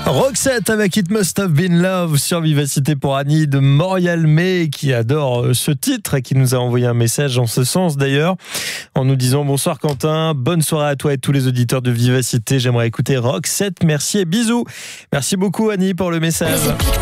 Roxette avec It Must Have Been Love sur Vivacité pour Annie de Montréal-May qui adore ce titre et qui nous a envoyé un message en ce sens d'ailleurs en nous disant bonsoir Quentin, bonne soirée à toi et tous les auditeurs de Vivacité, j'aimerais écouter Roxette, merci et bisous. Merci beaucoup Annie pour le message.